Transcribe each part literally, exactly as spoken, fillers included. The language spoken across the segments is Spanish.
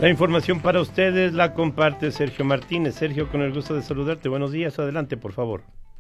La información para ustedes la comparte Sergio Martínez. Sergio, con el gusto de saludarte. Buenos días, adelante, por favor.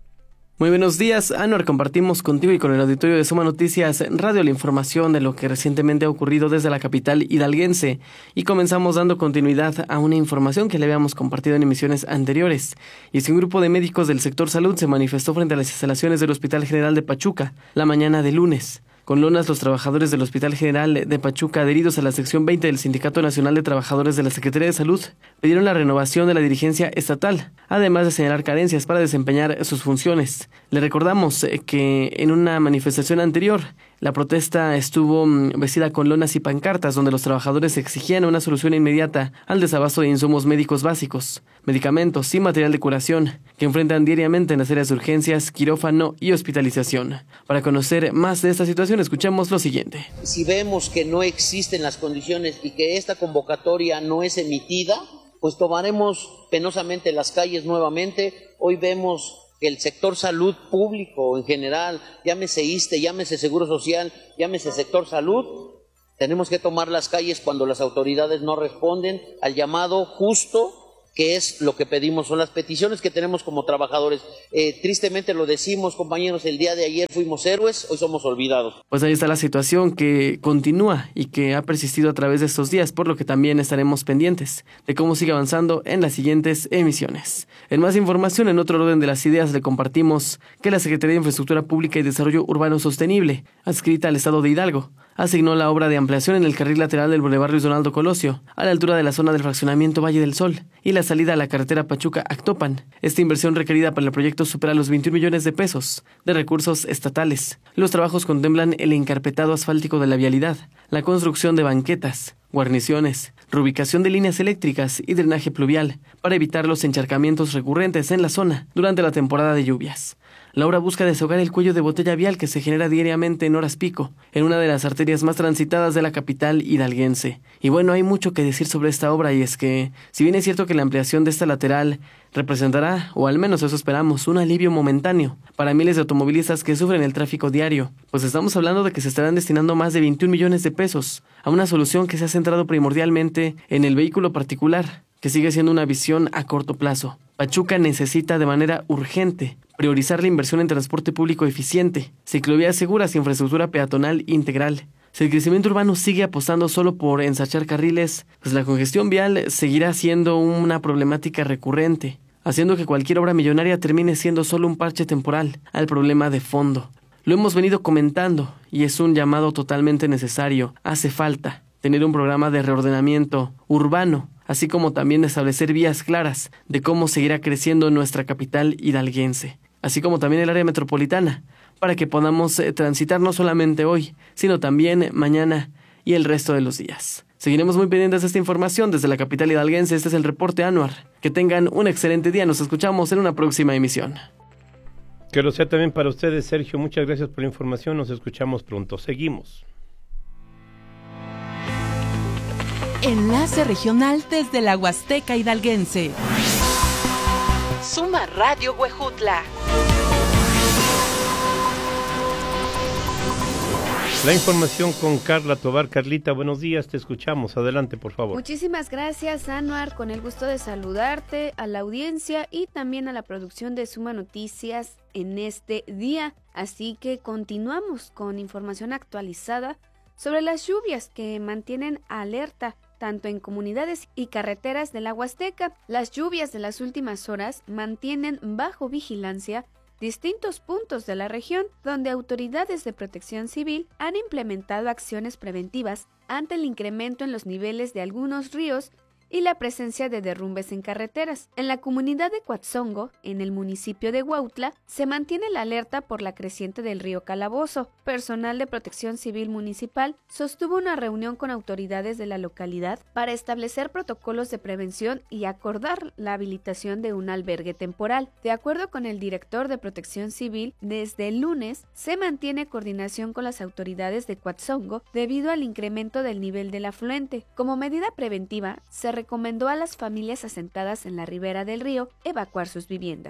Muy buenos días, Anuar. Compartimos contigo y con el auditorio de Suma Noticias Radio la información de lo que recientemente ha ocurrido desde la capital hidalguense, y comenzamos dando continuidad a una información que le habíamos compartido en emisiones anteriores. Y es que un grupo de médicos del sector salud se manifestó frente a las instalaciones del Hospital General de Pachuca la mañana de lunes. Con lonas, los trabajadores del Hospital General de Pachuca, adheridos a la sección veinte del Sindicato Nacional de Trabajadores de la Secretaría de Salud, pidieron la renovación de la dirigencia estatal, además de señalar carencias para desempeñar sus funciones. Le recordamos que en una manifestación anterior, la protesta estuvo vestida con lonas y pancartas donde los trabajadores exigían una solución inmediata al desabasto de insumos médicos básicos, medicamentos y material de curación que enfrentan diariamente en las áreas de urgencias, quirófano y hospitalización. Para conocer más de esta situación, escuchemos lo siguiente. Si vemos que no existen las condiciones y que esta convocatoria no es emitida, pues tomaremos penosamente las calles nuevamente. Hoy vemos que el sector salud público en general, llámese ISSSTE, llámese Seguro Social, llámese sector salud, tenemos que tomar las calles cuando las autoridades no responden al llamado justo, que es lo que pedimos, son las peticiones que tenemos como trabajadores. Eh, tristemente lo decimos, compañeros, el día de ayer fuimos héroes, hoy somos olvidados. Pues ahí está la situación que continúa y que ha persistido a través de estos días, por lo que también estaremos pendientes de cómo sigue avanzando en las siguientes emisiones. En más información, en otro orden de las ideas, le compartimos que la Secretaría de Infraestructura Pública y Desarrollo Urbano Sostenible, adscrita al Estado de Hidalgo, asignó la obra de ampliación en el carril lateral del Boulevard Luis Donaldo Colosio, a la altura de la zona del fraccionamiento Valle del Sol y la salida a la carretera Pachuca-Actopan. Esta inversión requerida para el proyecto supera los veintiún millones de pesos de recursos estatales. Los trabajos contemplan el encarpetado asfáltico de la vialidad, la construcción de banquetas, guarniciones, reubicación de líneas eléctricas y drenaje pluvial para evitar los encharcamientos recurrentes en la zona durante la temporada de lluvias. La obra busca desahogar el cuello de botella vial que se genera diariamente en horas pico, en una de las arterias más transitadas de la capital hidalguense. Y bueno, hay mucho que decir sobre esta obra, y es que, si bien es cierto que la ampliación de esta lateral representará, o al menos eso esperamos, un alivio momentáneo para miles de automovilistas que sufren el tráfico diario, pues estamos hablando de que se estarán destinando más de veintiún millones de pesos a una solución que se ha centrado primordialmente en el vehículo particular, que sigue siendo una visión a corto plazo. Pachuca necesita de manera urgente priorizar la inversión en transporte público eficiente, ciclovías seguras y infraestructura peatonal integral. Si el crecimiento urbano sigue apostando solo por ensachar carriles, pues la congestión vial seguirá siendo una problemática recurrente, haciendo que cualquier obra millonaria termine siendo solo un parche temporal al problema de fondo. Lo hemos venido comentando y es un llamado totalmente necesario. Hace falta tener un programa de reordenamiento urbano, así como también establecer vías claras de cómo seguirá creciendo nuestra capital hidalguense, así como también el área metropolitana, para que podamos eh, transitar no solamente hoy, sino también mañana y el resto de los días. Seguiremos muy pendientes de esta información desde la capital hidalguense. Este es el reporte Anuar. Que tengan un excelente día. Nos escuchamos en una próxima emisión. Que lo sea también para ustedes, Sergio. Muchas gracias por la información. Nos escuchamos pronto. Seguimos. Enlace regional desde la Huasteca hidalguense. Suma Radio Huejutla. La información con Carla Tobar. Carlita, buenos días, te escuchamos. Adelante, por favor. Muchísimas gracias, Anuar. Con el gusto de saludarte, a la audiencia y también a la producción de Suma Noticias en este día. Así que continuamos con información actualizada sobre las lluvias que mantienen alerta tanto en comunidades y carreteras de la Huasteca. Las lluvias de las últimas horas mantienen bajo vigilancia distintos puntos de la región, donde autoridades de protección civil han implementado acciones preventivas ante el incremento en los niveles de algunos ríos y la presencia de derrumbes en carreteras. En la comunidad de Coatzongo, en el municipio de Huautla, se mantiene la alerta por la creciente del río Calabozo. Personal de Protección Civil Municipal sostuvo una reunión con autoridades de la localidad para establecer protocolos de prevención y acordar la habilitación de un albergue temporal. De acuerdo con el director de Protección Civil, desde el lunes se mantiene coordinación con las autoridades de Coatzongo debido al incremento del nivel del afluente. Como medida preventiva, se recomendó a las familias asentadas en la ribera del río evacuar sus viviendas.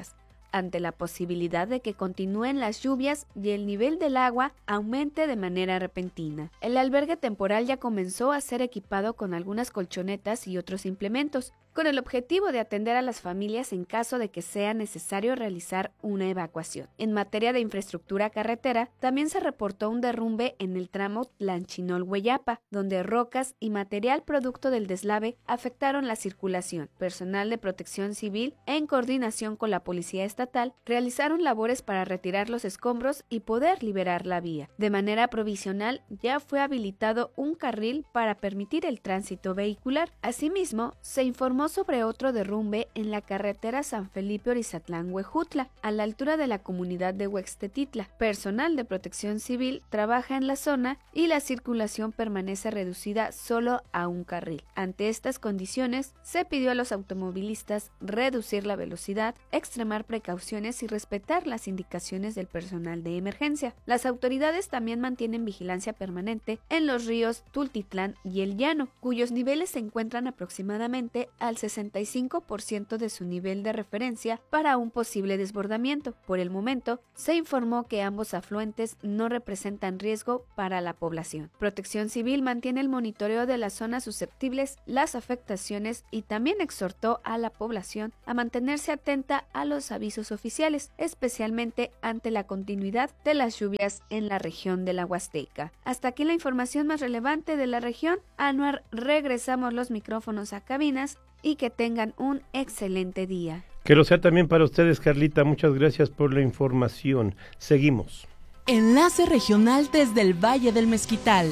ante la posibilidad de que continúen las lluvias y el nivel del agua aumente de manera repentina. El albergue temporal ya comenzó a ser equipado con algunas colchonetas y otros implementos, con el objetivo de atender a las familias en caso de que sea necesario realizar una evacuación. En materia de infraestructura carretera, también se reportó un derrumbe en el tramo Tlanchinol-Hueyapa, donde rocas y material producto del deslave afectaron la circulación. Personal de Protección Civil, en coordinación con la Policía Estatal, realizaron labores para retirar los escombros y poder liberar la vía. De manera provisional, ya fue habilitado un carril para permitir el tránsito vehicular. Asimismo, se informó sobre otro derrumbe en la carretera San Felipe-Orizatlán-Huejutla, a la altura de la comunidad de Huextetitla. Personal de Protección Civil trabaja en la zona y la circulación permanece reducida solo a un carril. Ante estas condiciones, se pidió a los automovilistas reducir la velocidad, extremar precauciones y respetar las indicaciones del personal de emergencia. Las autoridades también mantienen vigilancia permanente en los ríos Tultitlán y El Llano, cuyos niveles se encuentran aproximadamente al sesenta y cinco por ciento de su nivel de referencia para un posible desbordamiento. Por el momento, se informó que ambos afluentes no representan riesgo para la población. Protección Civil mantiene el monitoreo de las zonas susceptibles, las afectaciones y también exhortó a la población a mantenerse atenta a los avisos oficiales, especialmente ante la continuidad de las lluvias en la región de la Huasteca. Hasta aquí la información más relevante de la región. Anuar, regresamos los micrófonos a cabinas y que tengan un excelente día. Que lo sea también para ustedes, Carlita. Muchas gracias por la información. Seguimos. Enlace regional desde el Valle del Mezquital.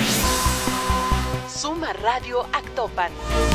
Suma Radio Actopan.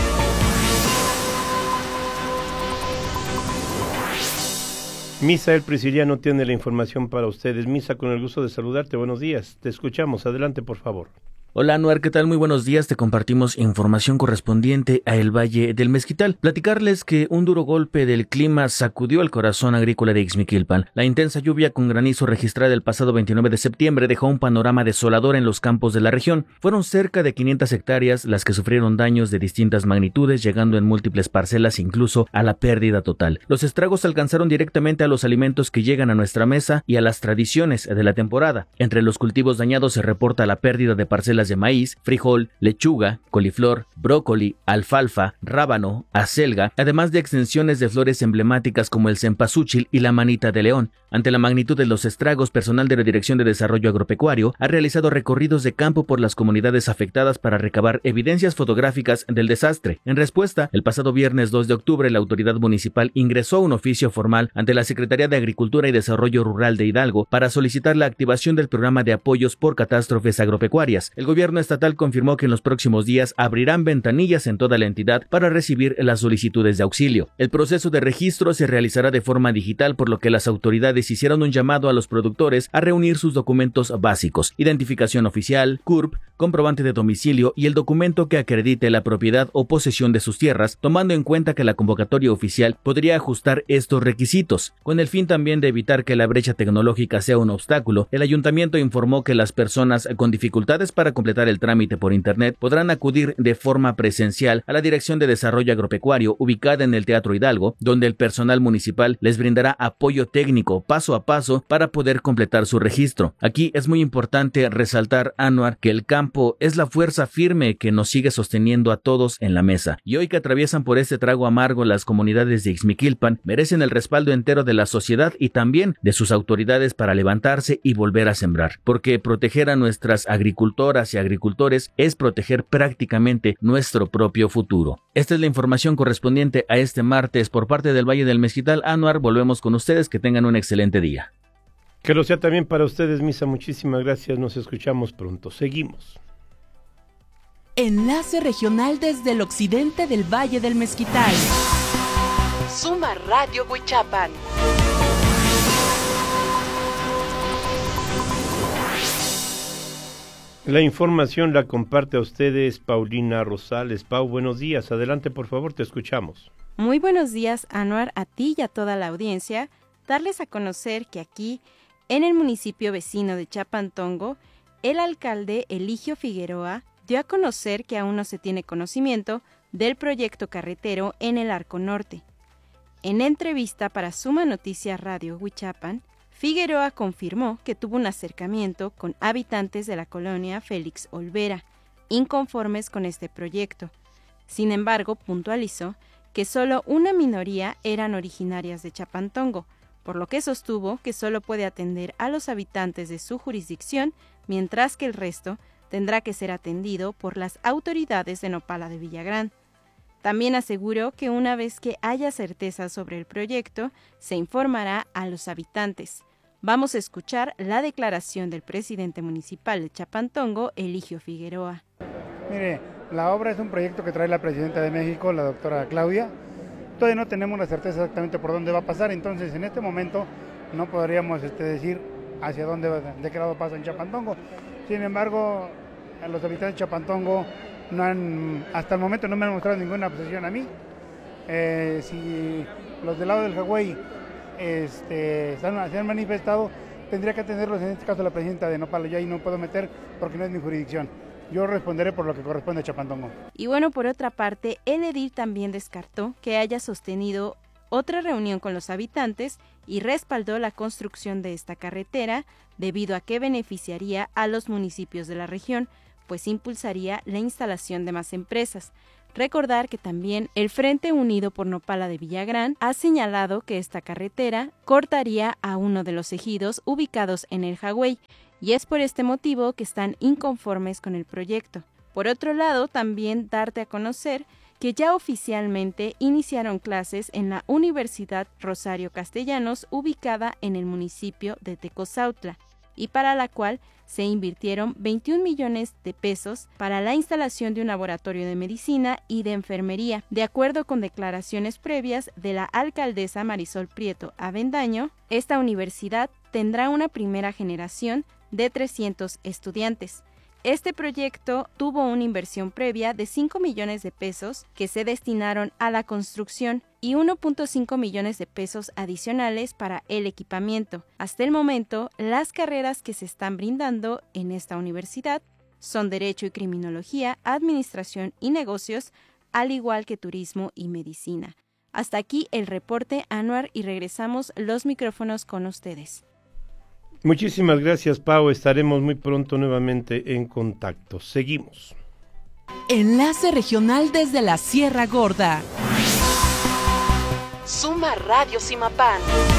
Misael Prisciliano tiene la información para ustedes. Misa, con el gusto de saludarte. Buenos días. Te escuchamos. Adelante, por favor. Hola Anuar, ¿qué tal? Muy buenos días. Te compartimos información correspondiente a el Valle del Mezquital. Platicarles que un duro golpe del clima sacudió el corazón agrícola de Ixmiquilpan. La intensa lluvia con granizo registrada el pasado veintinueve de septiembre dejó un panorama desolador en los campos de la región. Fueron cerca de quinientas hectáreas las que sufrieron daños de distintas magnitudes, llegando en múltiples parcelas incluso a la pérdida total. Los estragos alcanzaron directamente a los alimentos que llegan a nuestra mesa y a las tradiciones de la temporada. Entre los cultivos dañados se reporta la pérdida de parcelas de maíz, frijol, lechuga, coliflor, brócoli, alfalfa, rábano, acelga, además de extensiones de flores emblemáticas como el cempasúchil y la manita de león. Ante la magnitud de los estragos, personal de la Dirección de Desarrollo Agropecuario ha realizado recorridos de campo por las comunidades afectadas para recabar evidencias fotográficas del desastre. En respuesta, el pasado viernes dos de octubre, la autoridad municipal ingresó un oficio formal ante la Secretaría de Agricultura y Desarrollo Rural de Hidalgo para solicitar la activación del programa de apoyos por catástrofes agropecuarias. El gobierno estatal confirmó que en los próximos días abrirán ventanillas en toda la entidad para recibir las solicitudes de auxilio. El proceso de registro se realizará de forma digital, por lo que las autoridades hicieron un llamado a los productores a reunir sus documentos básicos: identificación oficial, C U R P, comprobante de domicilio y el documento que acredite la propiedad o posesión de sus tierras, tomando en cuenta que la convocatoria oficial podría ajustar estos requisitos. Con el fin también de evitar que la brecha tecnológica sea un obstáculo, el ayuntamiento informó que las personas con dificultades para completar el trámite por internet podrán acudir de forma presencial a la Dirección de Desarrollo Agropecuario ubicada en el Teatro Hidalgo, donde el personal municipal les brindará apoyo técnico paso a paso para poder completar su registro. Aquí es muy importante resaltar, Anuar, que el campo es la fuerza firme que nos sigue sosteniendo a todos en la mesa, y hoy que atraviesan por este trago amargo, las comunidades de Ixmiquilpan merecen el respaldo entero de la sociedad y también de sus autoridades para levantarse y volver a sembrar, porque proteger a nuestras agricultoras y agricultores es proteger prácticamente nuestro propio futuro. Esta es la información correspondiente a este martes por parte del Valle del Mezquital. Anuar, volvemos con ustedes, que tengan un excelente día. Que lo sea también para ustedes, Misa. Muchísimas gracias, nos escuchamos pronto. Seguimos. Enlace regional desde el occidente del Valle del Mezquital. Suma Radio Huichapan. La información la comparte a ustedes Paulina Rosales. Pau, buenos días. Adelante, por favor, te escuchamos. Muy buenos días, Anuar, a ti y a toda la audiencia. Darles a conocer que aquí, en el municipio vecino de Chapantongo, el alcalde Eligio Figueroa dio a conocer que aún no se tiene conocimiento del proyecto carretero en el Arco Norte. En entrevista para Suma Noticias Radio Huichapan, Figueroa confirmó que tuvo un acercamiento con habitantes de la colonia Félix Olvera, inconformes con este proyecto. Sin embargo, puntualizó que solo una minoría eran originarias de Chapantongo, por lo que sostuvo que solo puede atender a los habitantes de su jurisdicción, mientras que el resto tendrá que ser atendido por las autoridades de Nopala de Villagrán. También aseguró que una vez que haya certeza sobre el proyecto, se informará a los habitantes. Vamos a escuchar la declaración del presidente municipal de Chapantongo, Eligio Figueroa. Mire, la obra es un proyecto que trae la presidenta de México, la doctora Claudia. Todavía no tenemos la certeza exactamente por dónde va a pasar, entonces en este momento no podríamos este, decir hacia dónde, de qué lado pasa en Chapantongo. Sin embargo, a los habitantes de Chapantongo no han, hasta el momento no me han mostrado ninguna obsesión a mí. Eh, si los del lado del Hawái este, se, han, se han manifestado, tendría que atenderlos, en este caso la presidenta de Nopala. Yo ahí no puedo meter porque no es mi jurisdicción. Yo responderé por lo que corresponde a Chapantongo. Y bueno, por otra parte, el edil también descartó que haya sostenido otra reunión con los habitantes y respaldó la construcción de esta carretera debido a que beneficiaría a los municipios de la región, pues impulsaría la instalación de más empresas. Recordar que también el Frente Unido por Nopala de Villagrán ha señalado que esta carretera cortaría a uno de los ejidos ubicados en el Hawái, y es por este motivo que están inconformes con el proyecto. Por otro lado, también darte a conocer que ya oficialmente iniciaron clases en la Universidad Rosario Castellanos, ubicada en el municipio de Tecozautla, y para la cual se invirtieron veintiún millones de pesos para la instalación de un laboratorio de medicina y de enfermería. De acuerdo con declaraciones previas de la alcaldesa Marisol Prieto Avendaño, esta universidad tendrá una primera generación de trescientos estudiantes. Este proyecto tuvo una inversión previa de cinco millones de pesos que se destinaron a la construcción y uno punto cinco millones de pesos adicionales para el equipamiento. Hasta el momento, las carreras que se están brindando en esta universidad son Derecho y Criminología, Administración y Negocios, al igual que Turismo y Medicina. Hasta aquí el reporte, Anuar, y regresamos los micrófonos con ustedes. Muchísimas gracias, Pau. Estaremos muy pronto nuevamente en contacto. Seguimos. Enlace regional desde la Sierra Gorda. Suma Radio Simapán.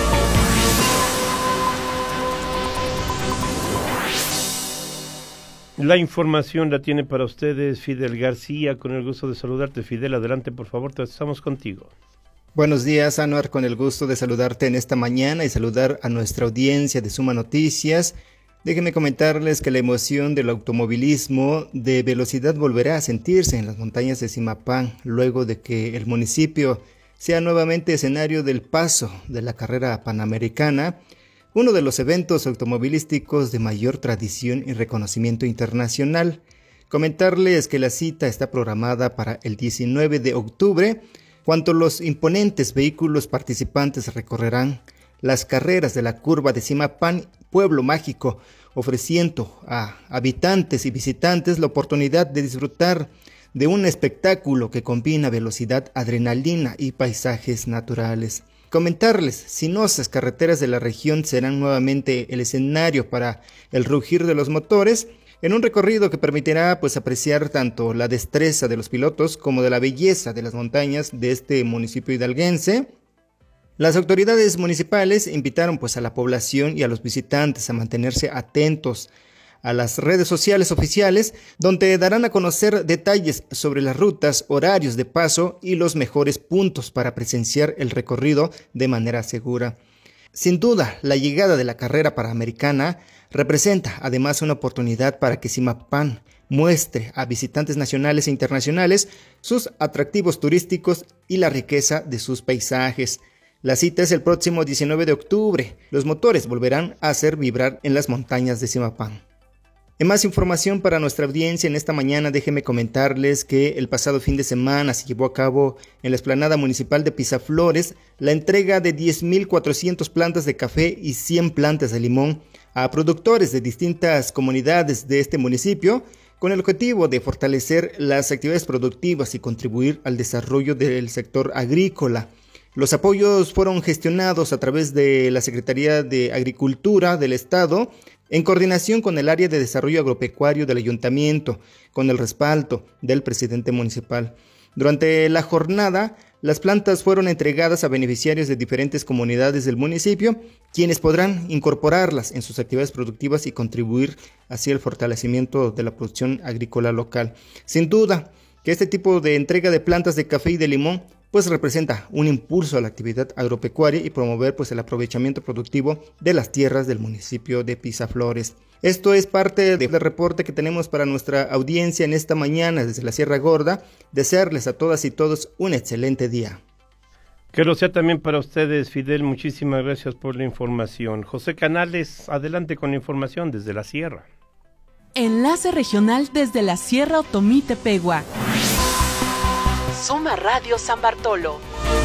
La información la tiene para ustedes Fidel García. Con el gusto de saludarte, Fidel. Adelante, por favor, estamos contigo. Buenos días, Anuar, con el gusto de saludarte en esta mañana y saludar a nuestra audiencia de Suma Noticias. Déjenme comentarles que la emoción del automovilismo de velocidad volverá a sentirse en las montañas de Simapán, luego de que el municipio sea nuevamente escenario del paso de la carrera panamericana, uno de los eventos automovilísticos de mayor tradición y reconocimiento internacional. Comentarles que la cita está programada para el diecinueve de octubre, cuando los imponentes vehículos participantes recorrerán las carreras de la curva de Simapán, pueblo mágico, ofreciendo a habitantes y visitantes la oportunidad de disfrutar de un espectáculo que combina velocidad, adrenalina y paisajes naturales. Comentarles, sinuosas carreteras de la región serán nuevamente el escenario para el rugir de los motores, en un recorrido que permitirá pues apreciar tanto la destreza de los pilotos como de la belleza de las montañas de este municipio hidalguense. Las autoridades municipales invitaron pues a la población y a los visitantes a mantenerse atentos a las redes sociales oficiales, donde darán a conocer detalles sobre las rutas, horarios de paso y los mejores puntos para presenciar el recorrido de manera segura. Sin duda, la llegada de la carrera panamericana representa además una oportunidad para que Simapán muestre a visitantes nacionales e internacionales sus atractivos turísticos y la riqueza de sus paisajes. La cita es el próximo diecinueve de octubre. Los motores volverán a hacer vibrar en las montañas de Simapán. En más información para nuestra audiencia en esta mañana, déjenme comentarles que el pasado fin de semana se llevó a cabo en la explanada municipal de Pisaflores la entrega de diez mil cuatrocientas plantas de café y cien plantas de limón a productores de distintas comunidades de este municipio, con el objetivo de fortalecer las actividades productivas y contribuir al desarrollo del sector agrícola. Los apoyos fueron gestionados a través de la Secretaría de Agricultura del Estado, en coordinación con el área de desarrollo agropecuario del ayuntamiento, con el respaldo del presidente municipal. Durante la jornada, las plantas fueron entregadas a beneficiarios de diferentes comunidades del municipio, quienes podrán incorporarlas en sus actividades productivas y contribuir hacia el fortalecimiento de la producción agrícola local. Sin duda que este tipo de entrega de plantas de café y de limón pues representa un impulso a la actividad agropecuaria y promover pues el aprovechamiento productivo de las tierras del municipio de Pisaflores. Esto es parte del reporte que tenemos para nuestra audiencia en esta mañana desde la Sierra Gorda. Desearles a todas y todos un excelente día. Que lo sea también para ustedes, Fidel. Muchísimas gracias por la información. José Canales, adelante con la información desde la Sierra. Enlace regional desde la Sierra Otomí Tepehua. Suma Radio San Bartolo.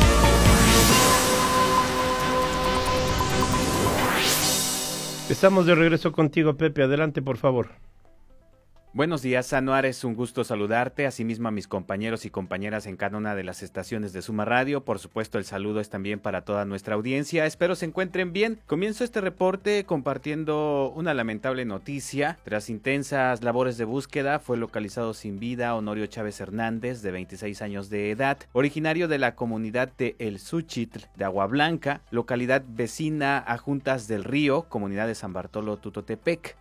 Estamos de regreso contigo, Pepe. Adelante, por favor. Buenos días, Anuar, es un gusto saludarte, asimismo a mis compañeros y compañeras en cada una de las estaciones de Suma Radio. Por supuesto, el saludo es también para toda nuestra audiencia. Espero se encuentren bien. Comienzo este reporte compartiendo una lamentable noticia. Tras intensas labores de búsqueda, fue localizado sin vida Honorio Chávez Hernández, de veintiséis años de edad, originario de la comunidad de El Suchitl de Agua Blanca, localidad vecina a Juntas del Río, comunidad de San Bartolo Tutotepec.